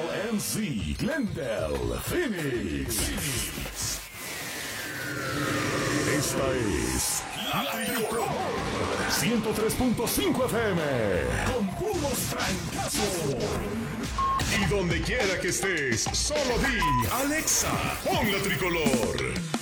LNC, Glendale, Phoenix. Esta es La Tricolor 103.5 FM con puros trancazos. Y donde quiera que estés, solo di Alexa, pon La Tricolor.